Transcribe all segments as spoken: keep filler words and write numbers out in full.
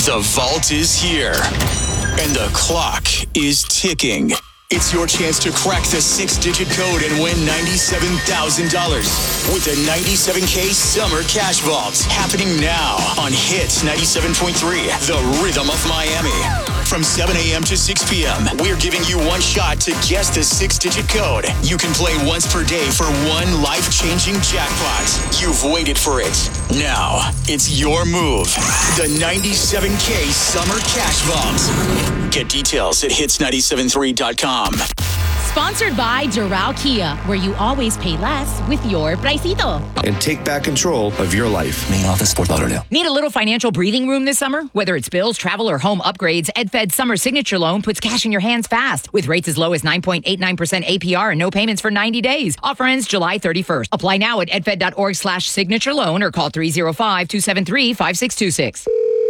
The vault is here, and the clock is ticking. It's your chance to crack the six-digit code and win ninety-seven thousand dollars with the ninety-seven K Summer Cash Vault happening now on Hits ninety-seven point three, the Rhythm of Miami. From seven a.m. to six p.m., we're giving you one shot to guess the six-digit code. You can play once per day for one life-changing jackpot. You've waited for it. Now, it's your move. The ninety-seven K Summer Cash Vault. Get details at hits nine seven three dot com. Sponsored by Doral Kia, where you always pay less with your Pricito. And take back control of your life. Main office, Fort Lauderdale. Need a little financial breathing room this summer? Whether it's bills, travel, or home upgrades, EdFed Summer Signature Loan puts cash in your hands fast with rates as low as nine point eight nine percent A P R and no payments for ninety days. Offer ends July thirty-first. Apply now at edfed.org slash signature loan or call three oh five, two seven three, five six two six.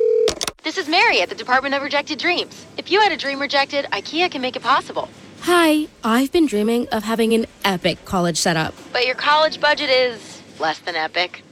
This is Mary at the Department of Rejected Dreams. If you had a dream rejected, IKEA can make it possible. Hi, I've been dreaming of having an epic college setup. But your college budget is less than epic.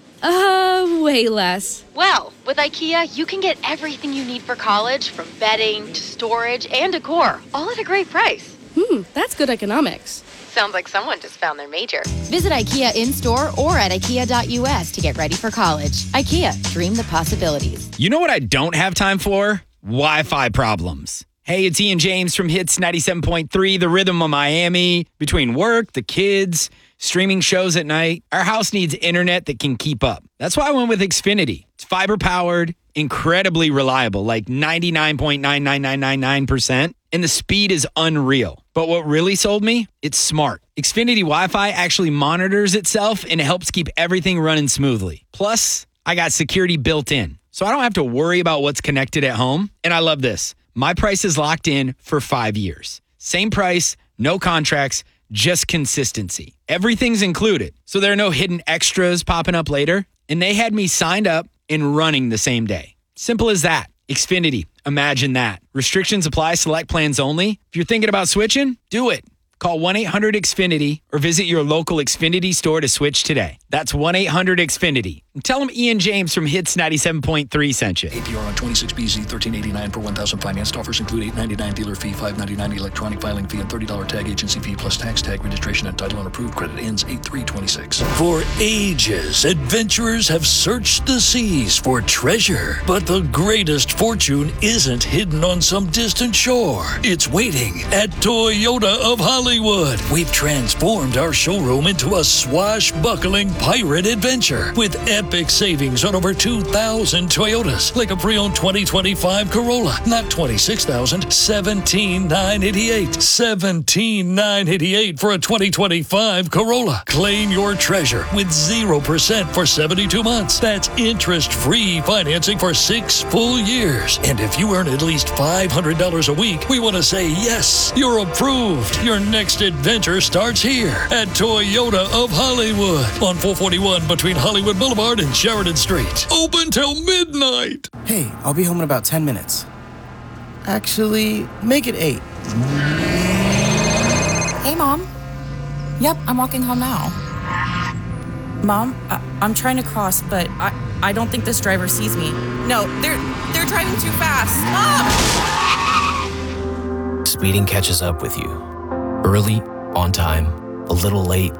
Uh, way less. Well, with IKEA, you can get everything you need for college, from bedding to storage and decor, all at a great price. Hmm, that's good economics. Sounds like someone just found their major. Visit IKEA in-store or at ikea dot U S to get ready for college. IKEA, dream the possibilities. You know what I don't have time for? Wi-Fi problems. Hey, it's Ian James from Hits ninety-seven point three, the Rhythm of Miami. Between work, the kids, streaming shows at night, our house needs internet that can keep up. That's why I went with Xfinity. It's fiber-powered, incredibly reliable, like ninety-nine point nine nine nine nine nine percent, and the speed is unreal. But what really sold me? It's smart. Xfinity Wi-Fi actually monitors itself and helps keep everything running smoothly. Plus, I got security built in, so I don't have to worry about what's connected at home. And I love this. My price is locked in for five years. Same price, no contracts, just consistency. Everything's included, so there are no hidden extras popping up later. And they had me signed up and running the same day. Simple as that. Xfinity, imagine that. Restrictions apply, select plans only. If you're thinking about switching, do it. Call one eight hundred X Finity or visit your local Xfinity store to switch today. That's one eight hundred X Finity. And tell them Ian James from Hits ninety-seven point three sent you. A P R on twenty-six B Z, thirteen eighty-nine per one thousand financed. Offers include eight ninety-nine dealer fee, five ninety-nine electronic filing fee, and thirty dollars tag agency fee plus tax tag registration and title and approved. Credit ends eight three twenty-six. For ages, adventurers have searched the seas for treasure. But the greatest fortune isn't hidden on some distant shore. It's waiting at Toyota of Hollywood. We've transformed our showroom into a swashbuckling pirate adventure with epic savings on over two thousand Toyotas, like a pre-owned twenty twenty-five Corolla. Not twenty-six thousand, seventeen thousand nine hundred eighty-eight. seventeen thousand nine hundred eighty-eight for a twenty twenty-five Corolla. Claim your treasure with zero percent for seventy-two months. That's interest-free financing for six full years. And if you earn at least five hundred dollars a week, we want to say yes, you're approved. Your next adventure starts here at Toyota of Hollywood on four forty-one between Hollywood Boulevard and Sheridan Street. Open till midnight. Hey, I'll be home in about ten minutes. Actually, make it eight. Hey, Mom. Yep, I'm walking home now. Mom, I- I'm trying to cross, but I-, I don't think this driver sees me. No, they're they're driving too fast. Mom! Speeding catches up with you. Early, on time, a little late.